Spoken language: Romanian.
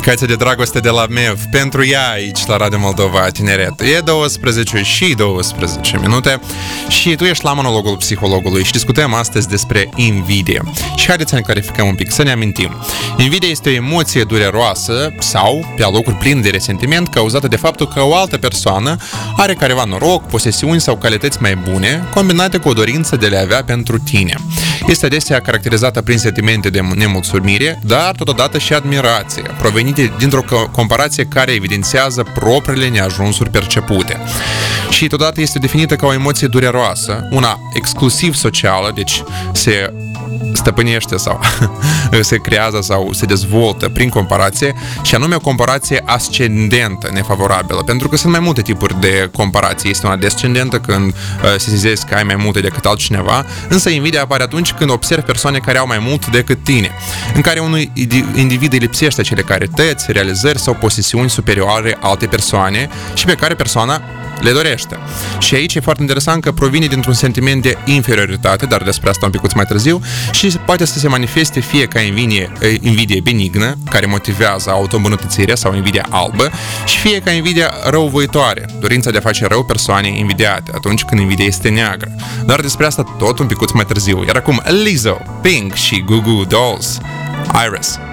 Indicația de dragoste de la MEV pentru ea aici la Radio Moldova Tineret. E 12 și 12 minute și tu ești la monologul psihologului și discutăm astăzi despre invidie. Și haideți să ne clarificăm un pic, să ne amintim. Invidia este o emoție dureroasă sau, pe alocuri plin de resentiment, cauzată de faptul că o altă persoană are careva noroc, posesiuni sau calități mai bune, combinate cu o dorință de le avea pentru tine. Este adesea caracterizată prin sentimente de nemulțumire, dar totodată și admirație, provenite dintr-o comparație care evidențiază propriile neajunsuri percepute. Și totodată este definită ca o emoție dureroasă, una exclusiv socială, deci se stăpânește sau se creează sau se dezvoltă prin comparație și anume o comparație ascendentă, nefavorabilă, pentru că sunt mai multe tipuri de comparație. Este una descendentă când sesizezi că ai mai multe decât altcineva, însă invidia apare atunci când observi persoane care au mai mult decât tine, în care unui individ îi lipsește acele calități, realizări sau posesiuni superioare alte persoane și pe care persoana le dorește. Și aici e foarte interesant că provine dintr-un sentiment de inferioritate, dar despre asta un pic mai târziu, și poate să se manifeste fie ca invidie benignă, care motivează autoîmbunătățirea sau invidia albă, și fie ca invidia răuvoitoare, dorința de a face rău persoanei invidiate, atunci când invidia este neagră. Dar despre asta tot un pic mai târziu. Iar acum Lizzo, Pink și Goo Goo Dolls, Iris.